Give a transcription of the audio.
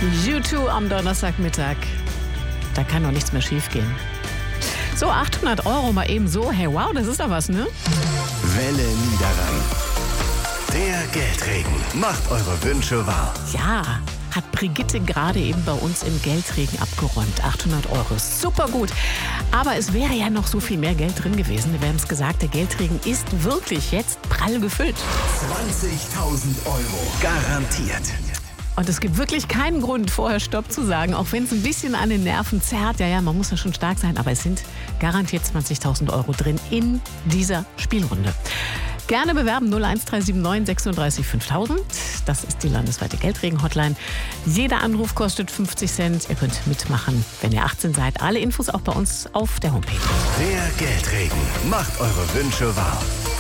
U2 am Donnerstagmittag. Da kann doch nichts mehr schief gehen. So, 800 € mal eben so. Hey, wow, das ist doch was, ne? Welle Niederrhein. Der Geldregen macht eure Wünsche wahr. Ja, hat Brigitte gerade eben bei uns im Geldregen abgeräumt. 800 €. Super gut. Aber es wäre ja noch so viel mehr Geld drin gewesen. Wir haben es gesagt, der Geldregen ist wirklich jetzt prall gefüllt. 20.000 € garantiert. Und es gibt wirklich keinen Grund, vorher Stopp zu sagen, auch wenn es ein bisschen an den Nerven zerrt. Ja, man muss ja schon stark sein, aber es sind garantiert 20.000 € drin in dieser Spielrunde. Gerne bewerben 01379 36 5000. Das ist die landesweite Geldregen-Hotline. Jeder Anruf kostet 50 Cent. Ihr könnt mitmachen, wenn ihr 18 seid. Alle Infos auch bei uns auf der Homepage. Der Geldregen macht eure Wünsche wahr.